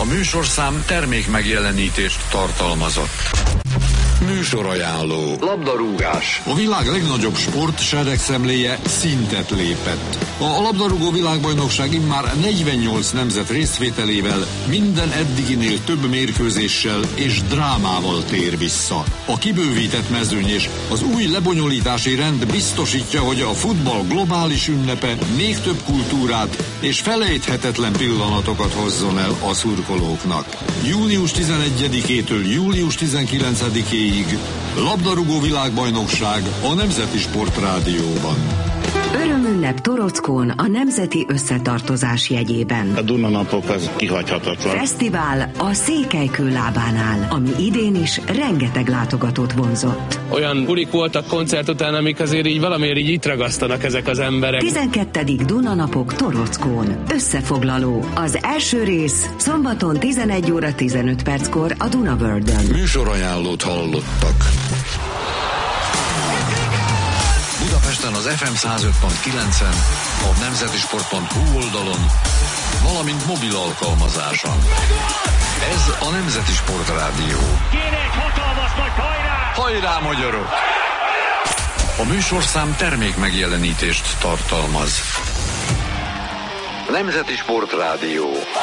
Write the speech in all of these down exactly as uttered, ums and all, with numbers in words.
műsorszám termék megjelenítést tartalmazott. Műsorajánló. Labdarúgás. A világ legnagyobb sport seregszemléje szintet lépett. A labdarúgó világbajnokság immár negyvennyolc nemzet részvételével minden eddiginél több mérkőzéssel és drámával tér vissza. A kibővített mezőny és az új lebonyolítási rend biztosítja, hogy a futball globális ünnepe még több kultúrát és felejthetetlen pillanatokat hozzon el a szurkolóknak. július tizenegyedikétől július tizenkilencedikéig labdarúgó világbajnokság a Nemzeti Sportrádióban. Örömünnep Torockón a Nemzeti Összetartozás jegyében. A Dunanapok az kihagyhatatlan. Fesztivál a Székelykő lábánál, ami idén is rengeteg látogatót vonzott. Olyan bulik voltak koncert után, amik azért így valamiért így itt ragasztanak ezek az emberek. tizenkettedik Dunanapok Torockón. Összefoglaló. Az első rész szombaton tizenegy óra tizenöt perckor a Dunavördön. Műsorajánlót hallottak. Budapesten az ef em száz öt pont kilencen, a nemzetisport pont hu oldalon, valamint mobil alkalmazáson. Ez a Nemzeti Sportrádió. Kéne egy hatalmas nagy hajrá! Hajrá, magyarok! A műsorszám termék megjelenítést tartalmaz. Nemzeti Sportrádió.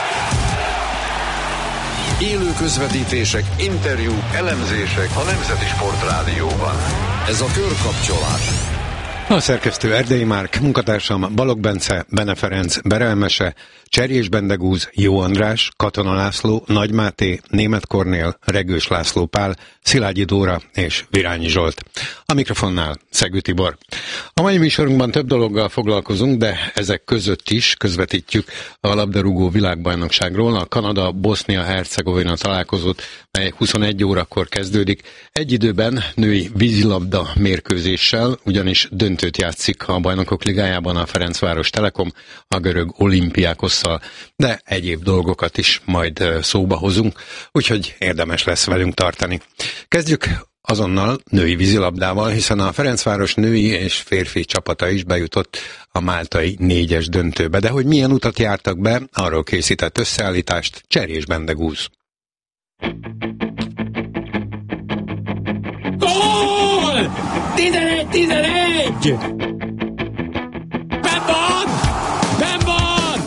Élő közvetítések, interjúk, elemzések a Nemzeti Sportrádióban. Ez a körkapcsolás. A szerkesztő Erdei Márk, munkatársam Balogh Bence, Bene Ferenc, Berelmese, Cserjés Bendegúz, Jó András, Katona László, Nagy Máté, Németh Kornél, Regős László Pál, Szilágyi Dóra és Virányi Zsolt. A mikrofonnál Szegő Tibor. A mai műsorunkban több dologgal foglalkozunk, de ezek között is közvetítjük a labdarúgó világbajnokságról a Kanada-Bosznia-Hercegovina találkozót, mely huszonegy órakor kezdődik. Egy időben női vízilabda mérkőzéssel, ugyanis döntőt játszik a Bajnokok Ligájában a Ferencváros Telekom a görög Olimpiákosszal, de egyéb dolgokat is majd szóba hozunk, úgyhogy érdemes lesz velünk tartani. Kezdjük azonnal női vízilabdával, hiszen a Ferencváros női és férfi csapata is bejutott a máltai négyes döntőbe, de hogy milyen utat jártak be, arról készített összeállítást Cserjés Bendegúz. Gól! tizenegy tizenegy! Bemban! Bemban!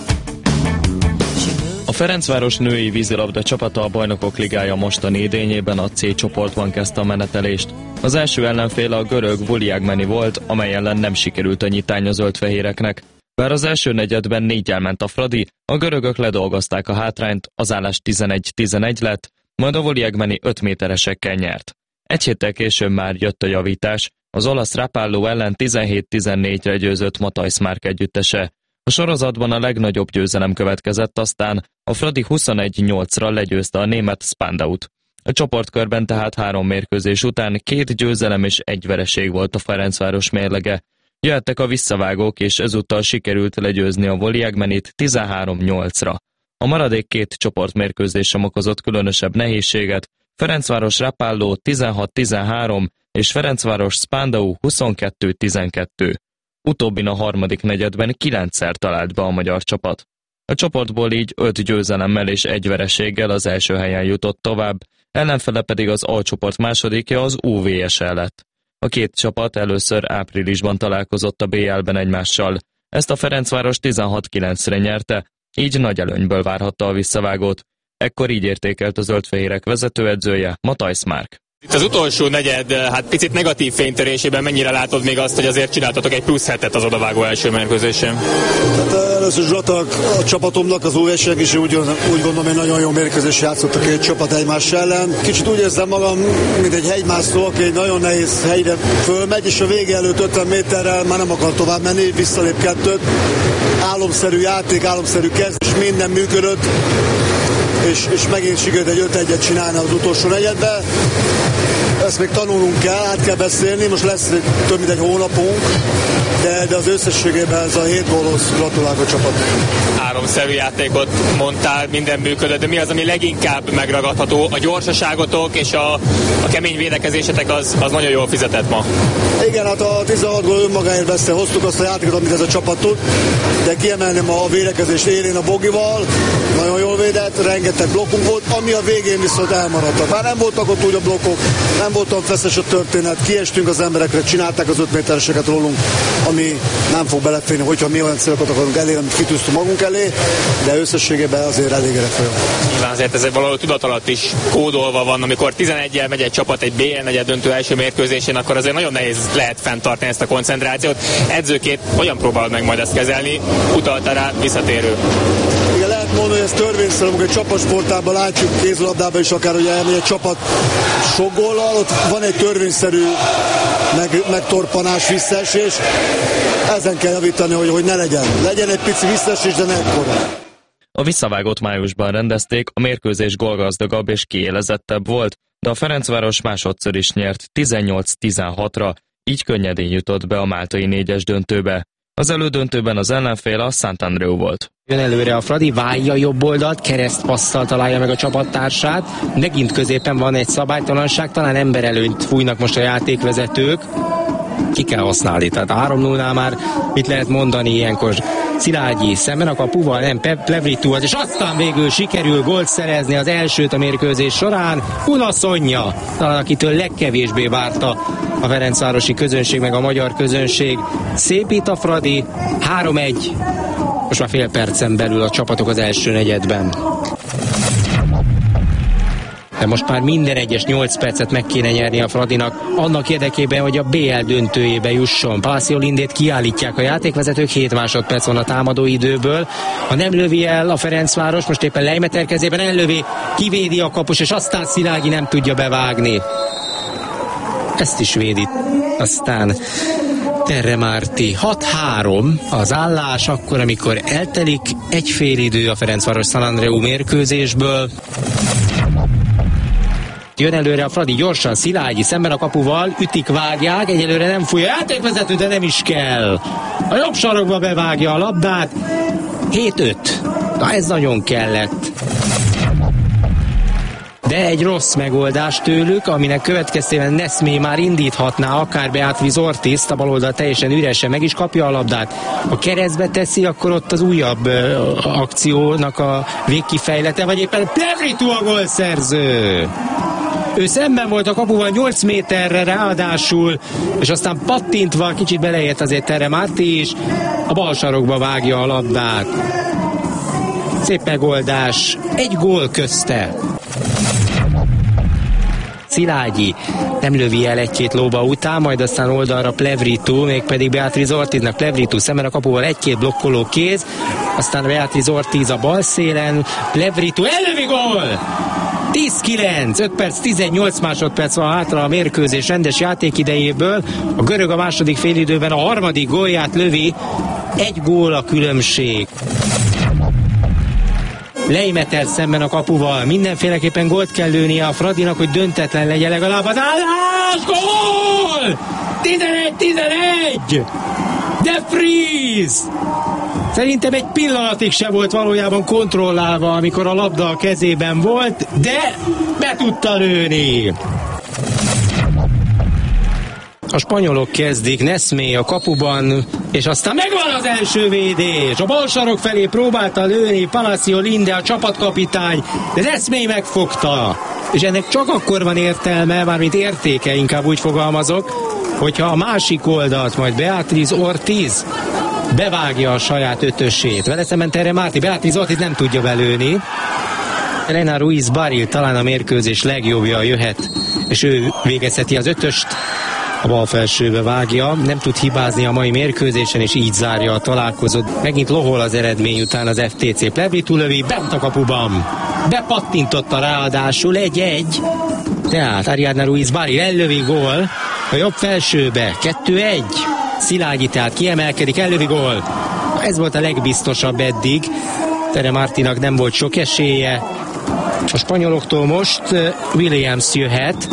A Ferencváros női vízilabda csapata a Bajnokok Ligája mostani idényében a C csoportban kezdte a menetelést. Az első ellenfél a görög Voliagmeni volt, amely ellen nem sikerült a nyitány a zöldfehéreknek. Bár az első negyedben négyel ment a Fradi, a görögök ledolgozták a hátrányt, az állás tizenegy tizenegy lett, majd a Voliagmeni öt méteresekkel nyert. Egy héttel később már jött a javítás, az olasz Rapallo ellen tizenhét tizennégyre győzött Mathijs Márk együttese. A sorozatban a legnagyobb győzelem következett, aztán a Fradi huszonegy nyolcra legyőzte a német Spandaut. A csoportkörben tehát három mérkőzés után két győzelem és egy vereség volt a Ferencváros mérlege. Jöhettek a visszavágók, és ezúttal sikerült legyőzni a Voliagmenit tizenhárom nyolcra. A maradék két csoportmérkőzés sem okozott különösebb nehézséget, Ferencváros Rapallo tizenhat tizenhárom és Ferencváros Spandau huszonkettő tizenkettő. Utóbbin a harmadik negyedben kilencszer talált be a magyar csapat. A csoportból így öt győzelemmel és egy vereséggel az első helyen jutott tovább, ellenfele pedig az A csoport másodikja, az u vé es é lett. A két csapat először áprilisban találkozott a bé el-ben egymással. Ezt a Ferencváros tizenhat kilencre nyerte, így nagy előnyből várhatta a visszavágót. Ekkor így értékelt a zöldfehérek vezetőedzője, Mathijs Márk. Itt az utolsó negyed, hát picit negatív fénytörésében mennyire látod még azt, hogy azért csináltatok egy plusz hetet az odavágó első mérkőzésen? Hát először is gratulálok a csapatomnak, az u vé es-nek is, úgy, úgy gondolom, hogy nagyon jó mérkőzés játszott a két csapat egymás ellen. Kicsit úgy érzem magam, mint egy hegymászó, aki egy nagyon nehéz helyre fölmegy, és a vége előtt ötven méterrel már nem akar tovább menni, visszalép kettőt. Álomszerű játék, álomszerű kezd, és minden működött. És, és megint sikerült egy öt egyet csinálni az utolsó negyedbe. Ezt még tanulnunk kell, át kell beszélni, most lesz több mint egy hónapunk, de, de az összességében ez a hét gólhoz gratulálok a csapatnak. Háromszerű játékot mondtál, minden működött, de mi az, ami leginkább megragadható? A gyorsaságotok és a, a kemény védekezésetek az, az nagyon jól fizetett ma. Igen, hát a tizenhat gól önmagáért beszél, hoztuk azt a játékot, amit ez a csapat tud, de kiemelném a védekezés élén a Bogival, nagyon jól védett, rengeteg blokkunk volt, ami a végén viszont elmaradtak. Már nem voltak ott úgy a blokkok, nem voltam feszes a történet, kiestünk az emberekre, csinálták az öt métereseket rólunk, ami nem fog beleférni, hogyha mi olyan célokat akarunk elérni, amit kitűztünk magunk elé, de összességében azért elégedett vagyok. Nyilván azért ez valahol tudat alatt is kódolva van, amikor tizeneggyel megy egy csapat egy bé el negyed döntő első mérkőzésén, akkor azért nagyon nehéz lehet fenntartani ezt a koncentrációt. Edzőként hogyan próbálod meg majd ezt kezelni? Utalta rá visszatérő. Igen, lehet mondani, hogy ez törvényszerű, amikor egy csapatsportában látjuk, kézilabdában is akár, hogy elmegy egy csapat sok góllal, ott van egy törvényszerű meg, megtorpanás, visszaesés. Ezen kell javítani, hogy, hogy ne legyen. Legyen egy pici visszaesés, de ne ekkora. A visszavágót májusban rendezték, a mérkőzés gólgazdagabb és kiélezettebb volt, de a Ferencváros másodszor is nyert tizennyolc tizenhatra, így könnyedén jutott be a máltai négyes döntőbe. Az elődöntőben az ellenfél a Szentandreu volt. Jön előre a Fradi, válja jobb oldalt, keresztpasszal találja meg a csapattársát. Megint középen van egy szabálytalanság, talán emberelőnyt fújnak most a játékvezetők. Ki kell használni, tehát három nullnál már mit lehet mondani ilyenkor? Szilágyi szemben a kapuval, nem Plevritu, és aztán végül sikerül gólt szerezni, az elsőt a mérkőzés során. Una Sonja, talán akitől legkevésbé várta a ferencvárosi közönség, meg a magyar közönség. Szépít a Fradi, három egy. Most már fél percen belül a csapatok az első negyedben. De most már minden egyes nyolc percet meg kéne nyerni a Fradinak, annak érdekében, hogy a bé el döntőjébe jusson. Palacio Lindét kiállítják a játékvezetők, hét másodperc van a támadó időből. Ha nem lövi el a Ferencváros, most éppen Leimeter kezében ellövi, kivédi a kapus, és aztán Szilágyi nem tudja bevágni. Ezt is védi. Aztán Terre Márti. hat három az állás, akkor, amikor eltelik egy fél idő a Ferencváros Szentandreu mérkőzésből. Jön előre a Fradi gyorsan, Szilágyi szemben a kapuval, ütik, vágják, egyelőre nem fújja a játékvezető, de nem is kell. A jobb sarokba bevágja a labdát. hét öt. Na ez nagyon kellett. De egy rossz megoldás tőlük, aminek következtében Neszmé már indíthatná akár Beatriz Ortizt, a baloldal teljesen üresen, meg is kapja a labdát. Ha keresztbe teszi, akkor ott az újabb ö, akciónak a végkifejlete, vagy éppen Plevritu a gólszerző. Ő szemben volt a kapuval nyolc méterre ráadásul, és aztán pattintva kicsit beleért azért Terre Márti is, a bal sarokba vágja a labdát. Szép megoldás, egy gól közte. Szilágyi nem lövi el egy-két lóba után, majd aztán oldalra Plevritu, mégpedig Beatriz Ortiznak. Plevritu szemben a kapuval egy-két blokkoló kéz, aztán Beatriz Ortiz a bal szélen, Plevritu ellövi gól! tíz kilenc, öt perc, tizennyolc másodperc van hátra a mérkőzés rendes játékidejéből. A görög a második félidőben a harmadik gólját lövi, egy gól a különbség. Leimeter szemben a kapuval, mindenféleképpen gólt kell lőnie a Fradinak, hogy döntetlen legyen legalább az állás, gól! tizenegy tizenegy! De Vries! Szerintem egy pillanatig se volt valójában kontrollálva, amikor a labda a kezében volt, de be tudta lőni. A spanyolok kezdik, Neszmé a kapuban, és aztán megvan az első védés. A bal sarok felé próbálta lőni Palacio Linde, a csapatkapitány, de Neszmé megfogta. És ennek csak akkor van értelme, mármint értéke, inkább úgy fogalmazok, hogyha a másik oldalt majd Beatriz Ortiz bevágja a saját ötösét. Vele szemben Terre Márti, Beatriz Ortiz nem tudja belőni. Elena Ruiz Barril talán a mérkőzés legjobbja jöhet, és ő végezheti az ötöst. A bal felsőbe vágja, nem tud hibázni a mai mérkőzésen, és így zárja a találkozót. Megint lohol az eredmény után az ef té cé. Plevritu lövi, bent a kapuban. Bepattintotta ráadásul, egy-egy. Tehát Ariadna Ruiz Barril ellövi, gól. A jobb felsőbe, kettő egy. Szilágyi tehát kiemelkedik, ellövi, gól. Ez volt a legbiztosabb eddig. Terre Mártinak nem volt sok esélye. A spanyoloktól most Williams jöhet.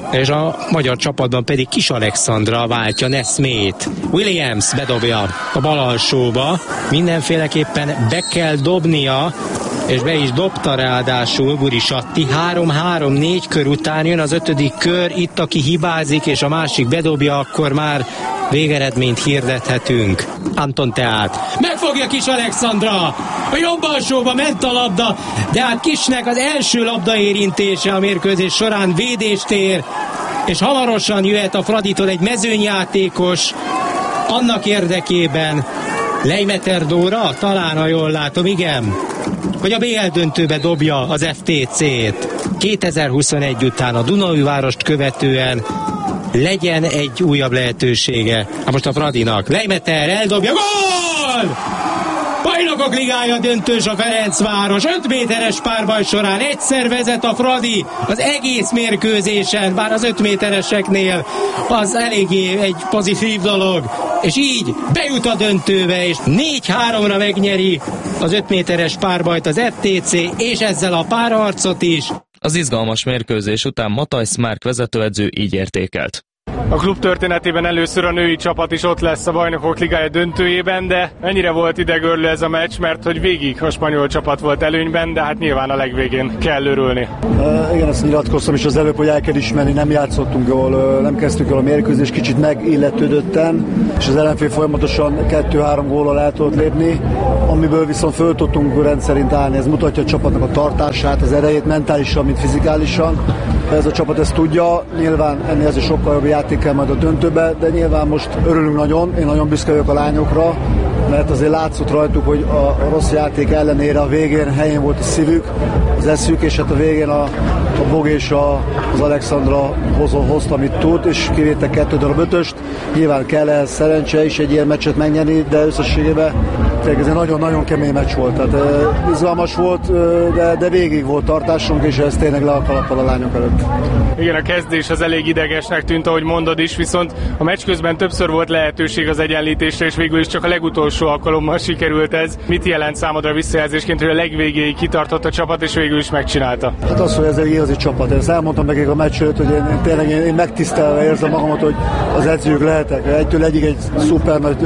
és a magyar csapatban pedig Kis Alexandra váltja Neszmét. Williams bedobja a bal alsóba, mindenféleképpen be kell dobnia, és be is dobta ráadásul Guri Satti. három-három négy kör után jön az ötödik kör, itt aki hibázik, és a másik bedobja, akkor már végeredményt hirdethetünk. Anton tehát megfogja Kis Alexandra, a jobb alsóba ment a labda, de hát Kisnek az első labdaérintése a mérkőzés során védést ér, és hamarosan jöhet a Fraditól egy mezőnyjátékos annak érdekében. Leimeter Dóra, talán, ha jól látom, igen, hogy a bé el döntőbe dobja az ef té cét. kétezer-huszonegy után a Dunaújvárost követően legyen egy újabb lehetősége. Hát most a Fradinak. Leimeter eldobja, gól! Bajnokok Ligája döntős a Ferencváros. öt méteres párbaj során egyszer vezet a Fradi az egész mérkőzésen, bár az öt métereseknél az eléggé egy pozitív dolog. És így bejut a döntőbe, és négy-háromra megnyeri az öt méteres párbajt az ef té cé, és ezzel a párharcot is. Az izgalmas mérkőzés után Matthijs Márk vezetőedző így értékelt. A klub történetében először a női csapat is ott lesz a Bajnokok Ligája döntőjében, de mennyire volt idegörlő ez a meccs, mert hogy végig a spanyol csapat volt előnyben, de hát nyilván a legvégén kell örülni. Uh, igen, ezt nyilatkoztam is az előbb, hogy el kell ismerni, nem játszottunk jól, uh, nem kezdtük jól a mérkőzést, kicsit megilletődöttem, és az ellenfél folyamatosan kettő-három góllal el tudott lépni, amiből viszont föl tudtunk rendszerint állni. Ez mutatja a csapatnak a tartását, az erejét mentálisan, mint fizikálisan. Ez a csapat ezt tudja, nyilván ennél ez sokkal jobb játék kell majd a döntőbe, de nyilván most örülünk nagyon, én nagyon büszke vagyok a lányokra, mert azért látszott rajtuk, hogy a rossz játék ellenére a végén helyén volt a szívük, az eszük, és hát a végén a, a Bog és a, az Alexandra hozó, hozta, amit tud, és kivétek kettő darab ötöst. Nyilván kell ehhez szerencse is egy ilyen meccset megnyerni, de összességében ez egy nagyon-nagyon kemény meccs volt. Tehát uh, izgalmas volt, uh, de, de végig volt tartásunk, és ez tényleg le a kalappal a lányok előtt. Igen, a kezdés az elég idegesnek tűnt, ahogy mondod is, viszont a meccs közben többször volt lehetőség az egyenlítésre, és végül is csak a legutolsó alkalommal sikerült ez. Mit jelent számodra visszajelzésként, hogy a legvégéig kitartott a csapat, és végül is megcsinálta? Hát az, hogy ez egy igazi csapat. Én ezt elmondtam nekik a meccs előtt, hogy én, én tényleg én, én megtisztelve érzem magamat, hogy az edzők lehetek. Egytől egyig egy szuper nagy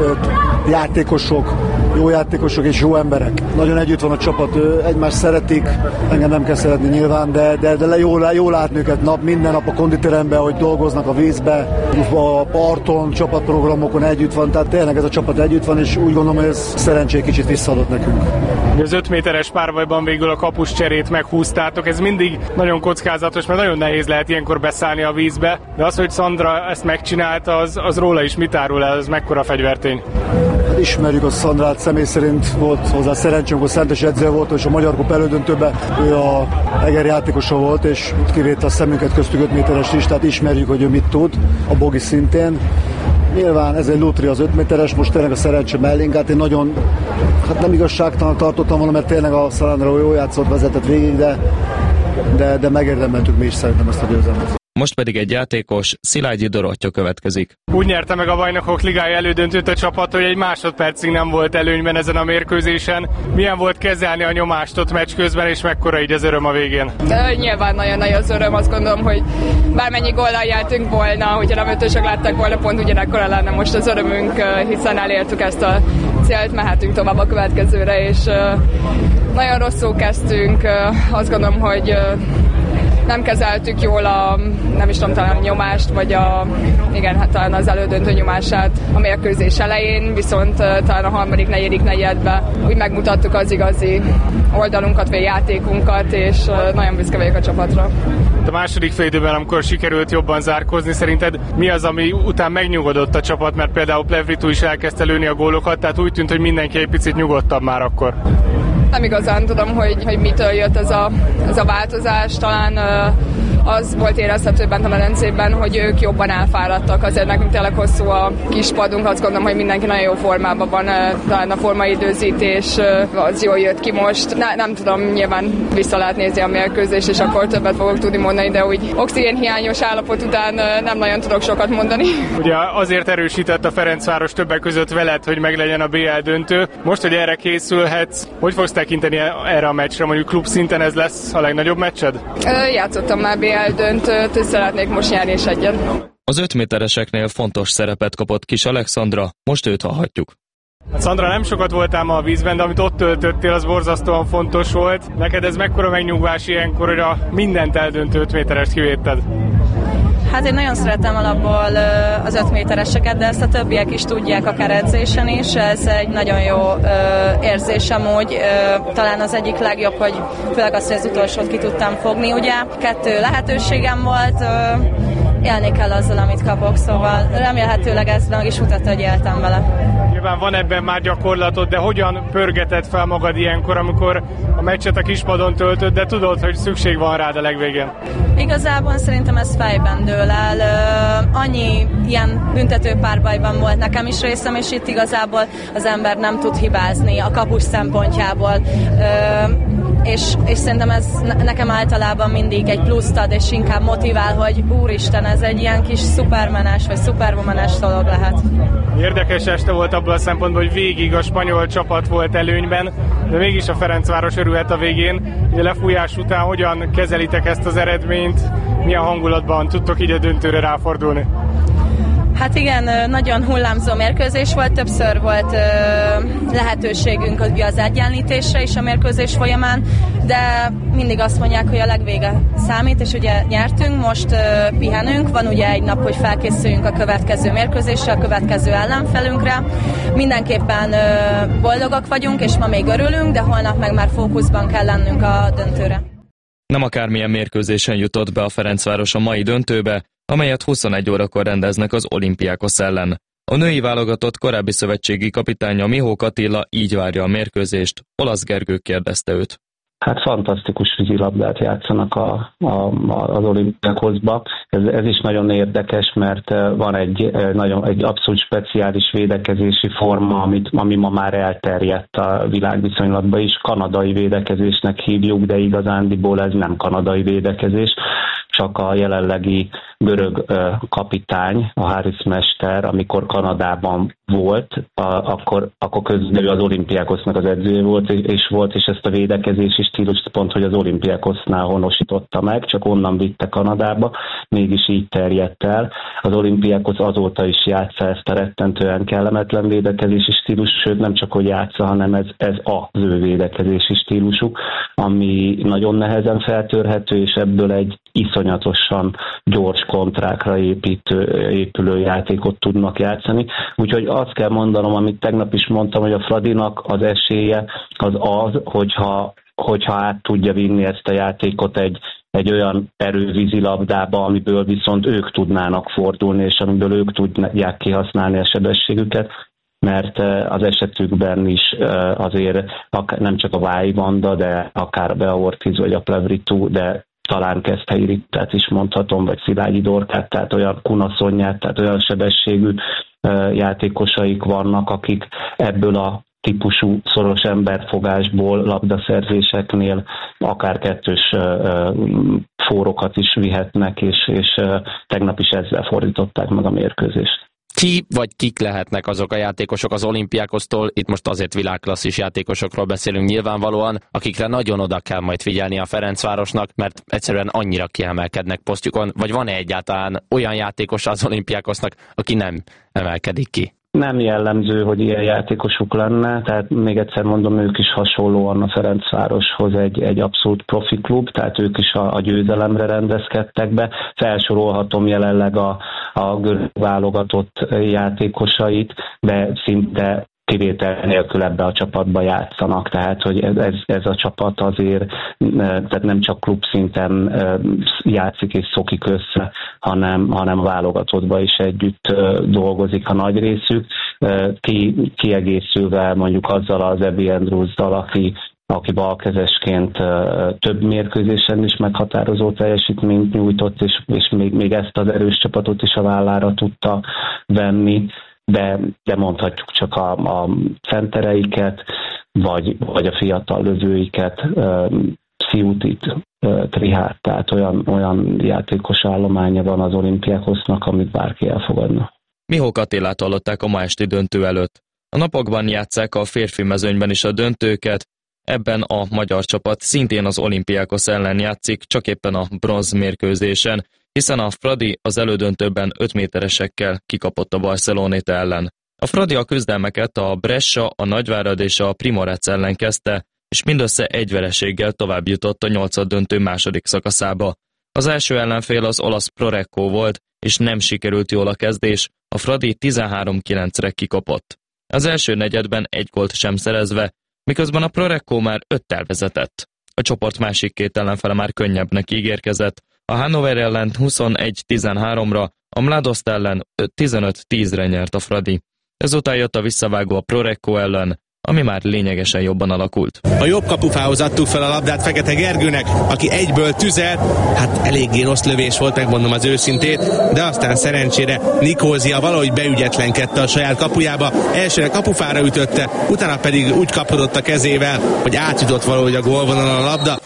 játékosok, jó játékosok és jó emberek. Nagyon együtt van a csapat, egymást szeretik, engem nem kell szeretni nyilván, de, de, de jó, jó látni őket nap, minden nap a konditeremben, hogy dolgoznak a vízbe, a parton, csapatprogramokon együtt van, tehát tényleg ez a csapat együtt van, és úgy gondolom, hogy ez szerencsé kicsit visszaadott nekünk. Az öt méteres párbajban végül a kapus cserét meghúztátok, ez mindig nagyon kockázatos, mert nagyon nehéz lehet ilyenkor beszállni a vízbe, de az, hogy Szandra ezt megcsinálta, az, az róla is mit árul el, ez mekkora fegyvertény? Hát ismerjük a Szandrát, személy szerint volt hozzá szerencsém, hogy szentes edző volt, és a Magyar Kupa elődöntőben ő a Eger játékosa volt, és kivétte a szemünket köztük öt méteres is, tehát ismerjük, hogy ő mit tud, a Bogi szintén. Nyilván ez egy lutri az öt méteres, most tényleg a szerencse mellénk, hát én nagyon, hát nem igazságtalan tartottam volna, mert tényleg a Szalánra jó játszott, vezetett végig, de, de, de megérdemeltük mi is szerintem ezt a győzelmet. Most pedig egy játékos, Szilágyi Dorottya következik. Úgy nyerte meg a Bajnokok Ligája elődöntőt a csapat, hogy egy másodpercig nem volt előnyben ezen a mérkőzésen. Milyen volt kezelni a nyomást ott meccs közben, és mekkora így az öröm a végén? De nyilván nagyon nagy az öröm, azt gondolom, hogy bármennyi góllal jártunk volna, hogyha nem ötösök láttak volna, pont ugyanekkora lenne most az örömünk, hiszen elértük ezt a célt, mehetünk tovább a következőre, és nagyon rosszul kezdtünk, azt gondolom, hogy nem kezeltük jól a, nem is tudom, talán a nyomást, vagy a, igen, hát talán az elődöntő nyomását a mérkőzés elején, viszont talán a harmadik, negyedik negyedben úgy megmutattuk az igazi oldalunkat, vagy játékunkat, és nagyon büszke vagyok a csapatra. A második félidőben, amikor sikerült jobban zárkózni, szerinted mi az, ami után megnyugodott a csapat, mert például Plevritu is elkezdte lőni a gólokat, tehát úgy tűnt, hogy mindenki egy picit nyugodtabb már akkor. Nem igazán tudom, hogy, hogy mitől jött ez a, ez a változás, talán uh, az volt érezhető bent a medencében, hogy ők jobban elfáradtak, azért nekünk tényleg hosszú a kispadunk, azt gondolom, hogy mindenki nagyon jó formában van, uh, talán a formaidőzítés uh, az jól jött ki most, ne, nem tudom, nyilván vissza lehet nézni a mérkőzést, és akkor többet fogok tudni mondani, de úgy oxigénhiányos állapot után uh, nem nagyon tudok sokat mondani. Ugye azért erősített a Ferencváros többek között veled, hogy meglegyen a bé el döntő, most, hogy erre készülhetsz, hogy fogsz te tekinteni erre a meccsre? Mondjuk klub szinten ez lesz a legnagyobb meccsed? Ö, játszottam már bé el döntőt, és szeretnék most nyerni is egyet. Az öt métereseknél fontos szerepet kapott Kis Alexandra, most őt hallhatjuk. Hát Szandra, nem sokat voltál ma a vízben, de amit ott töltöttél, az borzasztóan fontos volt. Neked ez mekkora megnyugvás ilyenkor, hogy a mindent eldöntő öt méterest kivédted? Hát én nagyon szeretem alapból az öt métereseket, de ezt a többiek is tudják, akár edzésen is. Ez egy nagyon jó érzés amúgy. Talán az egyik legjobb, hogy főleg azt, hogy az utolsót ki tudtam fogni. Ugye kettő lehetőségem volt, élni kell azzal, amit kapok, szóval remélhetőleg ez meg is mutatta, hogy éltem vele. Nyilván van ebben már gyakorlatod, de hogyan pörgeted fel magad ilyenkor, amikor a meccset a kispadon töltöd, de tudod, hogy szükség van rád a legvégén? Igazából szerintem ez fejben dől el. Annyi ilyen büntető párbajban volt nekem is részem, és itt igazából az ember nem tud hibázni a kapus szempontjából. És, és szerintem ez nekem általában mindig egy pluszt ad, és inkább motivál, hogy úristen, ez egy ilyen kis szupermenes vagy szuperwomanes dolog lehet. Érdekes este volt abból a szempontból, hogy végig a spanyol csapat volt előnyben, de mégis a Ferencváros örülhet a végén. A lefújás után hogyan kezelitek ezt az eredményt? Milyen hangulatban tudtok így a döntőre ráfordulni? Hát igen, nagyon hullámzó mérkőzés volt, többször volt ö, lehetőségünk az egyenlítésre is a mérkőzés folyamán, de mindig azt mondják, hogy a legvége számít, és ugye nyertünk, most ö, pihenünk, van ugye egy nap, hogy felkészüljünk a következő mérkőzésre, a következő ellenfelünkre. Mindenképpen ö, boldogak vagyunk, és ma még örülünk, de holnap meg már fókuszban kell lennünk a döntőre. Nem akármilyen mérkőzésen jutott be a Ferencváros a mai döntőbe, amelyet huszonegy órakor rendeznek az Olympiakos ellen. A női válogatott korábbi szövetségi kapitánya Mihók Attila így várja a mérkőzést, Olasz Gergő kérdezte őt. Hát fantasztikus vízilabdát játszanak a, a, az Olympiakosba. Ez, ez is nagyon érdekes, mert van egy, nagyon, egy abszolút speciális védekezési forma, amit, ami ma már elterjedt a világviszonylatban is. Kanadai védekezésnek hívjuk, de igazándiból ez nem kanadai védekezés. Csak a jelenlegi görög kapitány, a Haris Mester, amikor Kanadában volt, akkor, akkor közben az Olympiakosnak az edzője volt, és volt, és ezt a védekezési stílust pont, hogy az Olympiakosnál honosította meg, csak onnan vitte Kanadába, mégis így terjedt el. Az Olympiakos azóta is játsza ezt a rettentően kellemetlen védekezési stílus, sőt nem csak hogy játsza, hanem ez, ez az ő védekezési stílusuk, ami nagyon nehezen feltörhető, és ebből egy iszonyatosan gyors kontrákra építő, épülő játékot tudnak játszani. Úgyhogy azt kell mondanom, amit tegnap is mondtam, hogy a Fradinak az esélye az az, hogyha, hogyha át tudja vinni ezt a játékot egy, egy olyan erővízilabdába, amiből viszont ők tudnának fordulni, és amiből ők tudják kihasználni a sebességüket, mert az esetükben is azért nem csak a Vái Vanda, de akár a Bea Ortiz vagy a Plevritu, de talán Keszthelyi Rittát is mondhatom, vagy Szilágyi Dorkát, tehát olyan Kunaszonyát, tehát olyan sebességű játékosaik vannak, akik ebből a típusú szoros emberfogásból, labdaszerzéseknél akár kettős fórokat is vihetnek, és, és tegnap is ezzel fordították meg a mérkőzést. Ki vagy kik lehetnek azok a játékosok az Olympiakosztól, itt most azért világklasszis játékosokról beszélünk nyilvánvalóan, akikre nagyon oda kell majd figyelni a Ferencvárosnak, mert egyszerűen annyira kiemelkednek posztjukon, vagy van-e egyáltalán olyan játékos az Olympiakosznak, aki nem emelkedik ki? Nem jellemző, hogy ilyen játékosuk lenne, tehát még egyszer mondom, ők is hasonlóan a Ferencvároshoz egy, egy abszolút profi klub, tehát ők is a, a győzelemre rendezkedtek be. Felsorolhatom jelenleg a, a görög válogatott játékosait, de szinte kivétel nélkül ebbe a csapatba játszanak, tehát hogy ez, ez, ez a csapat azért tehát nem csak klubszinten játszik és szokik össze, hanem, hanem válogatottban is együtt dolgozik a nagy részük, ki, kiegészülve mondjuk azzal az Ebi Andrews-dal, aki aki balkezesként több mérkőzésen is meghatározó teljesítményt nyújtott, és, és még, még ezt az erős csapatot is a vállára tudta venni. De, de mondhatjuk csak a, a centereiket, vagy, vagy a fiatal lövőiket, Sziutit, Trihát, tehát olyan, olyan játékos állománya van az Olympiakosnak, amit bárki elfogadna. Mihók Attilát hallották a ma esti döntő előtt. A napokban játsszák a férfi mezőnyben is a döntőket, Ebben a magyar csapat szintén az Olympiakos ellen játszik, csak éppen a bronz mérkőzésen, hiszen a Fradi az elődöntőben öt méteresekkel kikapott a Barceloneta ellen. A Fradi a küzdelmeket a Brescia, a Nagyvárad és a Primorac ellen kezdte, és mindössze egy vereséggel tovább jutott a nyolcaddöntő második szakaszába. Az első ellenfél az olasz Prorecco volt, és nem sikerült jól a kezdés, a Fradi tizenhárom kilencre kikapott. Az első negyedben egy gólt sem szerezve, miközben a Prorecco már öttel vezetett. A csoport másik két ellenfele már könnyebbnek ígérkezett, a Hannover ellen huszonegy tizenháromra, a Mladost ellen tizenöt tízre nyert a Fradi. Ezután jött a visszavágó a Prorecco ellen, ami már lényegesen jobban alakult. A jobb kapufához adtuk fel a labdát Fekete Gergőnek, aki egyből tüzelt, hát eléggé rossz lövés volt, megmondom az őszintét, de aztán szerencsére Nikózia valahogy beügyetlenkedte a saját kapujába, elsőre kapufára ütötte, utána pedig úgy kapkodott a kezével, hogy átjutott valahogy a gólvonalon a labda.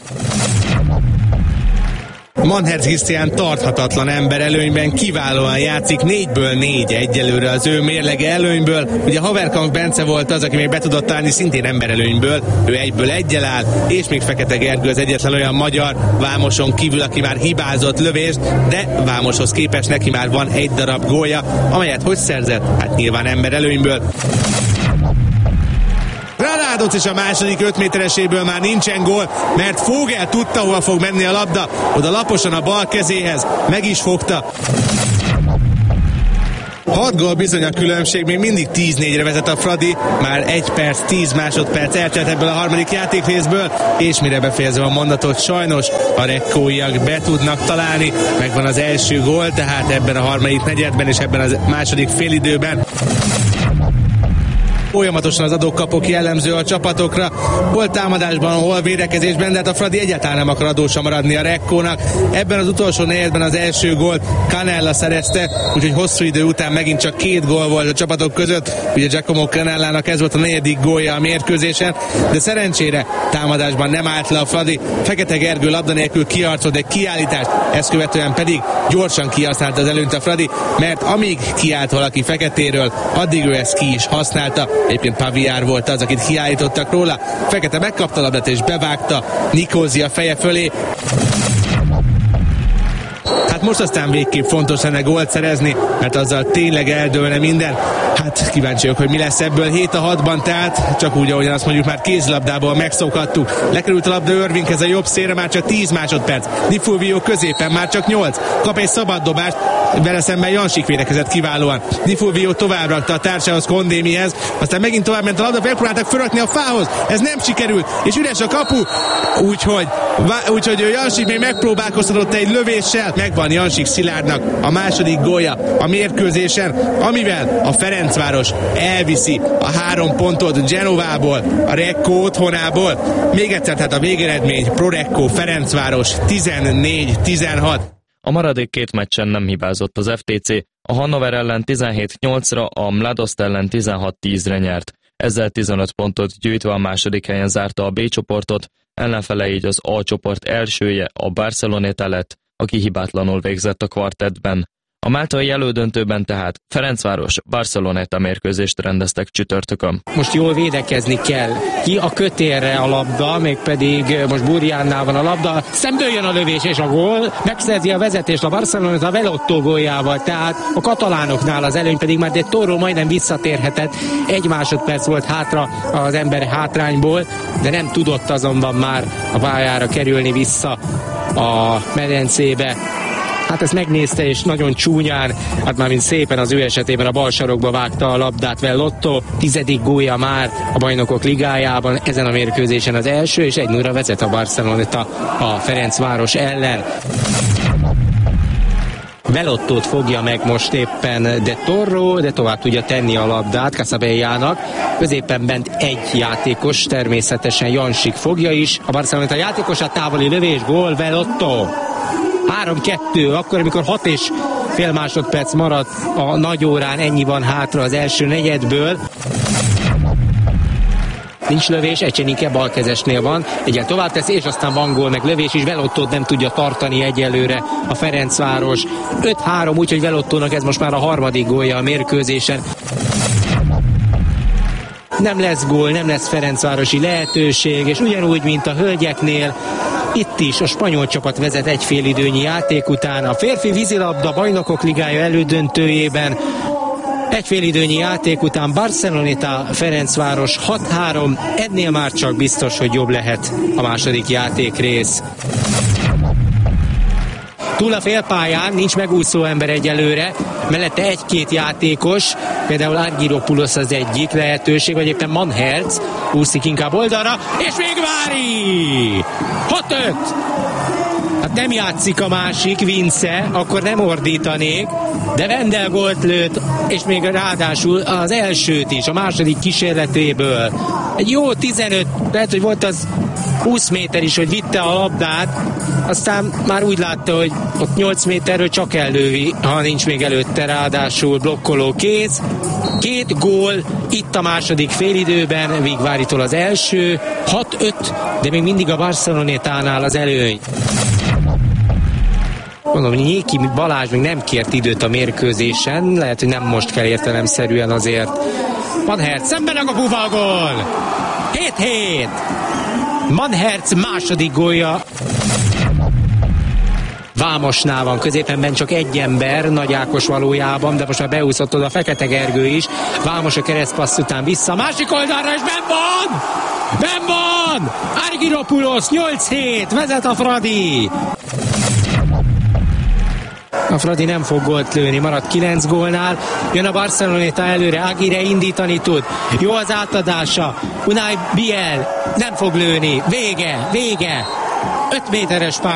Manherz Krisztián tarthatatlan ember előnyben kiválóan játszik, négyből négy egyelőre az ő mérlege előnyből. Ugye Haverkamp Bence volt az, aki még be tudott állni szintén ember előnyből, ő egyből egyel áll, és még Fekete Gergő az egyetlen olyan magyar Vámoson kívül, aki már hibázott lövést, de Vámoshoz képest neki már van egy darab gólja, amelyet hogy szerzett? Hát nyilván ember előnyből. Granados is a második öt métereséből már nincsen gól, mert Vogel tudta, hova fog menni a labda, oda laposan a bal kezéhez, meg is fogta. hat gól bizony a különbség, még mindig tíz négyre vezet a Fradi, már egy perc, tíz másodperc eltelt ebből a harmadik játékrészből, és mire befejezem a mondatot, sajnos a rekkóiak be tudnak találni, megvan az első gól, tehát ebben a harmadik negyedben és ebben a második félidőben. Folyamatosan az adók-kapok jellemző a csapatokra, hol támadásban, hol védekezésben, de hát a Fradi egyáltalán nem akar adósa maradni a Rekkónak. Ebben az utolsó negyedben az első gólt Canella szerezte, úgyhogy hosszú idő után megint csak két gól volt a csapatok között. Ugye Giacomo Canellának ez volt a negyedik gólja a mérkőzésen, de szerencsére támadásban nem állt le a Fradi. Fekete Gergő labda nélkül kiharcolt egy kiállítást, ezt követően pedig gyorsan kihasználta az előnyt a Fradi, mert amíg kiállt valaki Feketéről, addig ő ezt ki is használta. Egyébként Paviár volt az, akit kiállítottak róla. Fekete megkapta a labdát és bevágta Nikózia feje fölé. Hát most aztán végképp fontos lenne gólt szerezni, mert azzal tényleg eldőlne minden. Hát kíváncsiak, hogy mi lesz ebből hét a hatban, tehát csak úgy, ahogyan azt mondjuk már kézilabdából megszokhattuk. Lekerült a labda Irvinghez a jobb szélre, már csak tíz másodperc. Di Fulvio középen már csak nyolc. Kap egy szabad dobást, vele szemben Jansik védekezett kiválóan. Di Fulvio tovább rakta a társához, Kondémihez, aztán megint tovább ment a labda, megpróbáltak fölrakni a fához, ez nem sikerült, és üres a kapu, úgyhogy, úgyhogy Jansik még megpróbálkoztatott egy lövéssel, megvan Jansik Szilárdnak a második gólja a mérkőzésen, amivel a Ferencváros elviszi a három pontot Genovából, a Rekkó otthonából. Még egyszer, tehát a végeredmény Prorecco Ferencváros tizennégy tizenhat. A maradék két meccsen nem hibázott az ef té cé, a Hannover ellen tizenhét nyolcra, a Mladost ellen tizenhat tízre nyert. Ezzel tizenöt pontot gyűjtve a második helyen zárta a B csoportot, ellenfele így az A csoport elsője, a Barceloneta lett, aki hibátlanul végzett a kvartettben. A máltai elődöntőben tehát Ferencváros Barceloneta mérkőzést rendeztek csütörtökön. Most jól védekezni kell. Ki a kötélre a labda, mégpedig most Burjánnál van a labda, szemből jön a lövés és a gól, megszerzi a vezetést a Barceloneta a Velottó góljával, tehát a katalánoknál az előny pedig már de Toro majdnem visszatérhetett. Egy másodperc volt hátra az ember hátrányból, de nem tudott azonban már a pályára kerülni vissza a medencébe. Hát ezt megnézte, és nagyon csúnyán, hát már mint szépen az ő esetében a bal sarokba vágta a labdát Vellotto. Tizedik gólja már a Bajnokok Ligájában, ezen a mérkőzésen az első, és egy nulla vezet a Barceloneta a Ferencváros ellen. Velottót fogja meg most éppen De Torro, de tovább tudja tenni a labdát Casabellának. Középen bent egy játékos, természetesen Jansik fogja is. A Barceloneta játékos, a távoli lövés, gól Velotto. három kettő, akkor amikor hat és fél másodperc maradt a nagy órán, ennyi van hátra az első negyedből. Nincs lövés, Ecsenike balkezesnél van, egyel tovább tesz, és aztán van gól, meg lövés is, Velottót nem tudja tartani egyelőre a Ferencváros. öt három, úgyhogy Velottónak ez most már a harmadik gólja a mérkőzésen. nem lesz gól, nem lesz ferencvárosi lehetőség, és ugyanúgy, mint a hölgyeknél, itt is a spanyol csapat vezet egy félidőnyi játék után. A férfi vízilabda bajnokok ligája elődöntőjében egy félidőnyi játék után Barceloneta Ferencváros hat három, ennél már csak biztos, hogy jobb lehet a második játékrész. Túl a félpályán nincs megúszó ember egyelőre, mellette egy-két játékos, például Argyropoulos az egyik lehetőség, vagy éppen Manherz úszik inkább oldalra, és még Vári! hat öt! Hát nem játszik a másik, Vince, akkor nem ordítanék, de Wendel gólt lőtt, és még ráadásul az elsőt is, a második kísérletéből. Egy jó tizenöt, lehet, hogy volt az húsz méter is, hogy vitte a labdát, aztán már úgy látta, hogy ott nyolc méterről csak ellővi, ha nincs még előtte ráadásul blokkoló kéz. Két gól itt a második félidőben, Vigváritól az első, hat öt, de még mindig a Barcelonetánál az előny. Mondom, Nyéki Balázs még nem kért időt a mérkőzésen, lehet, hogy nem most kell értelemszerűen azért. Manherz szemben a kapuval gól! hét hét! Manherz második gólja. Vámosnál van középenben csak egy ember, Nagy Ákos valójában, de most már beúszott oda Fekete Gergő is. Vámos a keresztpassz után vissza, másik oldalra, és benn van! Benn van! Argyropoulos nyolc hét, vezet a Fradi! A Fradi nem fog gólt lőni, marad kilenc gólnál. Jön a Barceloneta előre, Aguirre indítani tud. Jó az átadása. Unai Biel nem fog lőni. Vége, vége. öt méteres pálya.